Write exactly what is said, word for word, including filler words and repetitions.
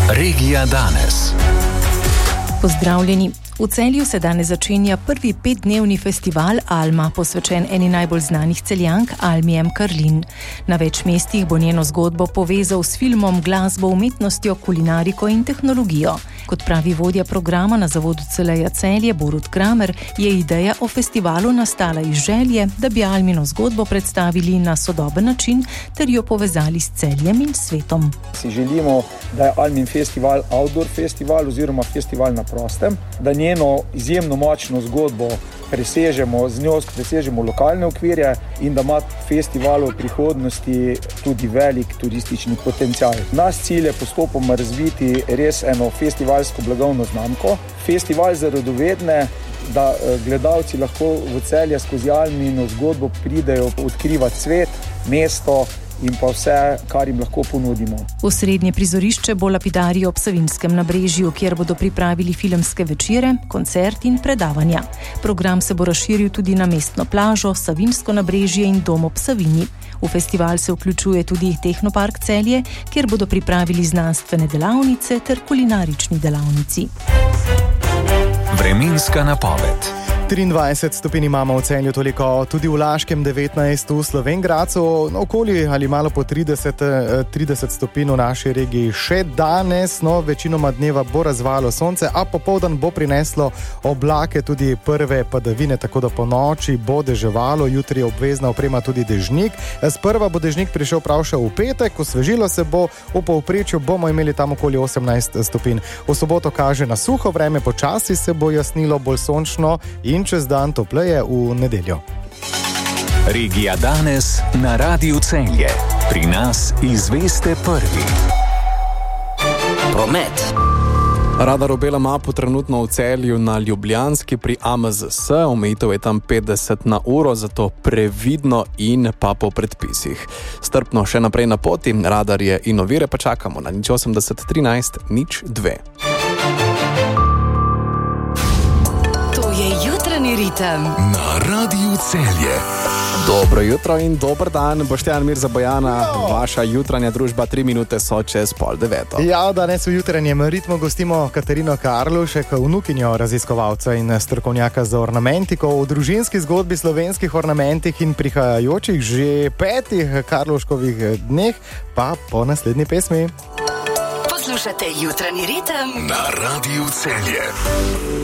Regija danes. Pozdravljeni. V Celju se danes začenja prvi petdnevni festival Alma, posvečen eni najbolj znanih Celjank, Almi M. Karlin. Na več mestih bo njeno zgodbo povezal s filmom, glasbo, umetnostjo, kulinariko in tehnologijo. Kot pravi vodja programa na zavodu C L J Celje Borut Kramer, je ideja o festivalu nastala iz želje, da bi Almino zgodbo predstavili na sodoben način ter jo povezali s Celjem in svetom. Si želimo, da je Almin festival outdoor festival oziroma festival na prostem, da njeno izjemno močno zgodbo presežemo, z njo presežemo lokalne okvirje in da ima festival v prihodnosti tudi velik turistični potencial. Naš cilj je postopoma razviti res eno festivalsko blagovno znamko, festival za radovedne, da gledalci lahko v Celje skozi Almino zgodbo pridejo odkrivati svet, mesto in pa vse, kar jim lahko ponudimo. Osrednje prizorišče bo Lapidarij ob Savinjskem nabrežju, kjer bodo pripravili filmske večere, koncert in predavanja. Program se bo razširil tudi na mestno plažo, Savinjsko nabrežje in dom ob Savinji. V festival se vključuje tudi Tehnopark Celje, kjer bodo pripravili znanstvene delavnice ter kulinarični delavnici. Vremenska napoved. triindvajset stopinj imamo v Celju, toliko tudi v Laškem, devetnajst v Slovenj Gradcu, okoli ali malo po trideset, trideset stopinj v naši regiji še danes, no večinoma dneva bo razvalo sonce, a popoldan bo prineslo oblake, tudi prve padavine, tako da po noči bo deževalo, jutri je obvezna oprema tudi dežnik. Sprva bo dežnik prišel prav še v petek, osvežilo se bo, v povprečju bomo imeli tam okoli osemnajst stopinj. V soboto kaže na suho vreme, počasi se bo jasnilo, bolj sončno in čez dan topleje v nedeljo. Regija danes na Radiu Celje. Pri nas izveste prvi. Promet. Radar v belem mapu trenutno v Celju na Ljubljanski pri A M Z S, omejitev je tam petdeset na uro, zato previdno in pa po predpisih. Strpno še naprej na poti, radar je in ovire pa čakamo na nič osemdeset trinajst nič dve. Jutranji ritem na Radiu Celje. Dobro jutro in dober dan, Boštjan Mirza Bojana, vaša jutranja družba, tri minute so čez pol deveto. Ja, danes v jutranjem ritmu gostimo Katarino Karlušek, vnukinjo raziskovalca in strokovnjaka za ornamentiko, v družinski zgodbi slovenskih ornamentih in prihajajočih že petih Karluškovih dneh, pa po naslednji pesmi. Poslušate jutranji ritem na Radiu Celje.